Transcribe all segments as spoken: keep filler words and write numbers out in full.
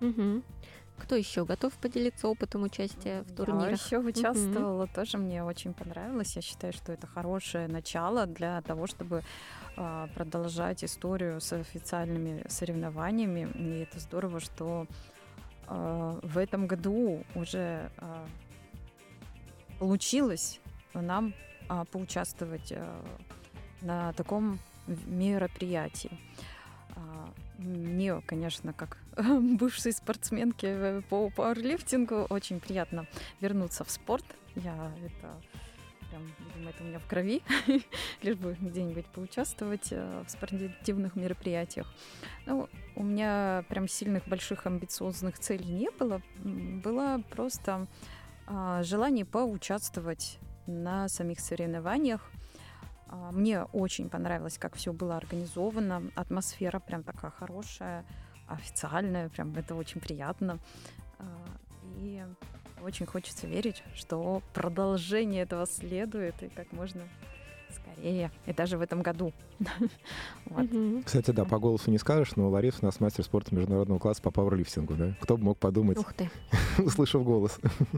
Мгм. Кто еще готов поделиться опытом участия в Я турнирах? еще Мгм. участвовала, тоже мне очень понравилось. Я считаю, что это хорошее начало для того, чтобы а, продолжать историю с официальными соревнованиями. И это здорово, что а, в этом году уже а, получилось нам а, поучаствовать а, на таком в- мероприятии. А, Мне, конечно, как бывшей спортсменке э, по пауэрлифтингу, очень приятно вернуться в спорт. Я это прям, видимо, это у меня в крови, лишь бы где-нибудь поучаствовать э, в спортивных мероприятиях. Ну, у меня прям сильных больших амбициозных целей не было. М, Было просто а, желание поучаствовать на самих соревнованиях. А, Мне очень понравилось, как все было организовано. Атмосфера прям такая хорошая, официальная, прям это очень приятно. А, И очень хочется верить, что продолжение этого следует и как можно скорее, и даже в этом году. Вот. Мгм. Кстати, да, по голосу не скажешь, но Лариса у нас мастер спорта международного класса по пауэрлифтингу, да? Кто бы мог подумать, Ух ты. услышав голос.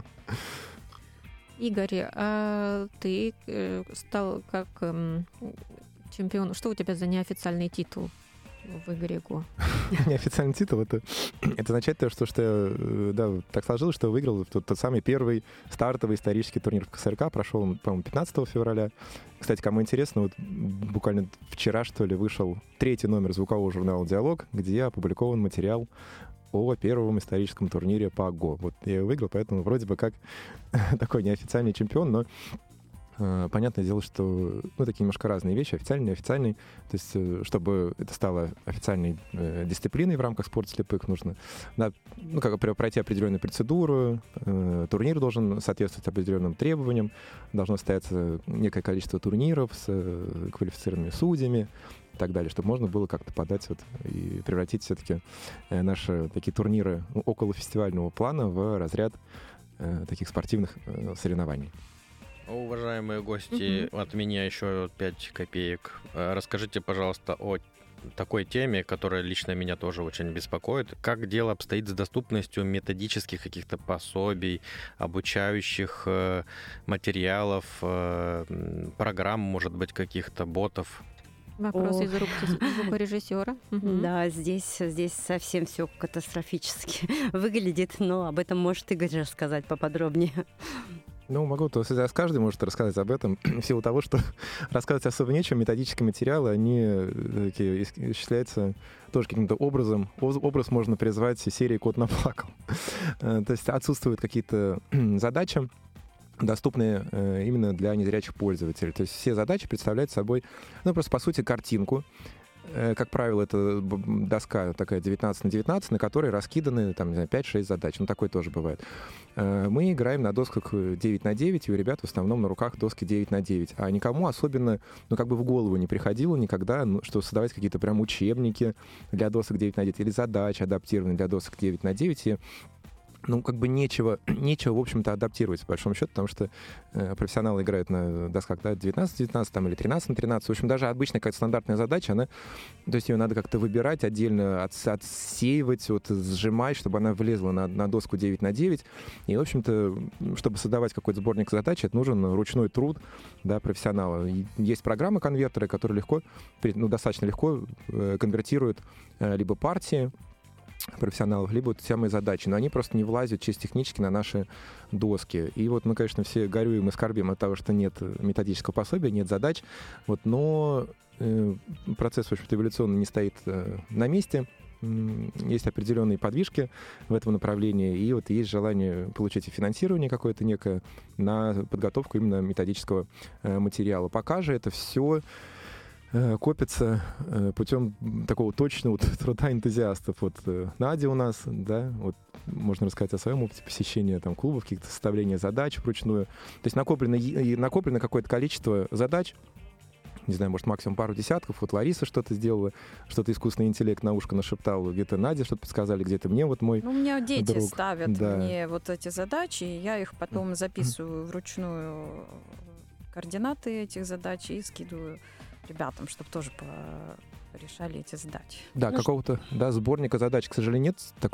Игорь, а ты э, стал как эм, чемпион. Что у тебя за неофициальный титул в игре Го? Неофициальный титул, это, это означает то, что, что я, э, да, так сложилось, что выиграл тот, тот самый первый стартовый исторический турнир в КСРК. Прошел он, по-моему, пятнадцатого февраля. Кстати, кому интересно, вот буквально вчера, что ли, вышел третий номер звукового журнала «Диалог», где опубликован материал о первом историческом турнире по Го. Вот я его выиграл, поэтому вроде бы как такой неофициальный чемпион, но э, понятное дело, что ну, такие немножко разные вещи, официальный, неофициальный. То есть, э, чтобы это стало официальной э, дисциплиной в рамках спорта слепых, нужно да, ну, как бы пройти определенную процедуру, э, турнир должен соответствовать определенным требованиям, должно состояться некое количество турниров с э, квалифицированными судьями и так далее, чтобы можно было как-то подать вот, и превратить все-таки э, наши такие турниры ну, около фестивального плана в разряд э, таких спортивных э, соревнований. Уважаемые гости, от меня еще пять копеек. Э, Расскажите, пожалуйста, о такой теме, которая лично меня тоже очень беспокоит. Как дело обстоит с доступностью методических каких-то пособий, обучающих э, материалов, э, м, программ, может быть, каких-то ботов? Вопрос О. из рубки звукорежиссера. Мгм. Да, здесь, здесь совсем все катастрофически выглядит, но об этом может Игорь рассказать поподробнее. Ну, могу, то есть каждый может рассказать об этом, в силу того, что рассказывать особо нечем, методические материалы, они э, такие, ис- исчисляются тоже каким-то образом. Оз- Образ можно призвать из серии «Кот наплакал». Э, То есть отсутствуют какие-то задачи, доступные э, именно для незрячих пользователей. То есть все задачи представляют собой, ну, просто, по сути, картинку. Э, Как правило, это б- доска такая девятнадцать на девятнадцать, на которой раскиданы там, не знаю, пять-шесть задач. Ну, такое тоже бывает. Э, Мы играем на досках девять на девять, и у ребят в основном на руках доски девять на девять. А никому особенно, ну, как бы в голову не приходило никогда, ну, что создавать какие-то прям учебники для досок девять на девять или задачи, адаптированные для досок девять на девять. И ну, как бы нечего, нечего, в общем-то, адаптировать, по большому счету, потому что э, профессионалы играют на досках да, девятнадцать на девятнадцать там, или тринадцать на тринадцать. В общем, даже обычная какая-то стандартная задача, она, то есть ее надо как-то выбирать, отдельно от, отсеивать, вот, сжимать, чтобы она влезла на, на доску девять на девять. И, в общем-то, чтобы создавать какой-то сборник задач, это нужен ручной труд да, профессионала. И есть программы-конвертеры, которые легко, ну, достаточно легко э, конвертируют э, либо партии профессионалов, либо вот самые задачи, но они просто не влазят чисто технически на наши доски. И вот мы, конечно, все горюем и скорбим от того, что нет методического пособия, нет задач, вот, но э, процесс, в общем-то, эволюционно не стоит э, на месте. М, Есть определенные подвижки в этом направлении, и вот есть желание получить и финансирование какое-то некое на подготовку именно методического э, материала. Пока же это все копится э, путем такого точного труда энтузиастов. Вот э, Надя у нас, да, вот можно рассказать о своем опыте посещения там, клубов, каких-то составления задач вручную. То есть накоплено, и накоплено какое-то количество задач, не знаю, может, максимум пару десятков. Вот Лариса что-то сделала, что-то искусственный интеллект на ушко нашептал, где-то Надя что-то подсказали, где-то мне вот мой Ну, у меня дети друг. ставят Да. мне вот эти задачи, и я их потом записываю вручную координаты этих задач и скидываю ребятам, чтобы тоже по- решали эти задачи. Да, Ну, какого-то да, сборника задач, к сожалению, нет